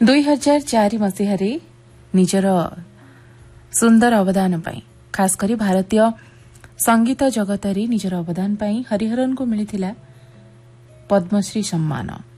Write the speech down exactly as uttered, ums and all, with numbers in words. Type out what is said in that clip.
दुई हजार चार मसीह निजर सुंदर अवदान पाई खास करी भारतीय संगीत जगत रे निजर अवदान पाई हरिहरन को मिलिथिला पद्मश्री सम्मान।